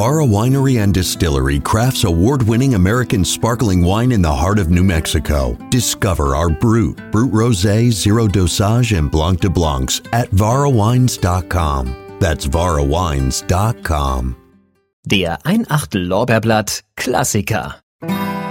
Vara Winery and Distillery crafts award-winning American sparkling wine in the heart of New Mexico. Discover our Brut Rosé, Zero Dosage, and Blanc de Blancs at varawines.com. That's varawines.com. Der 1/8 Lorbeerblatt Klassiker.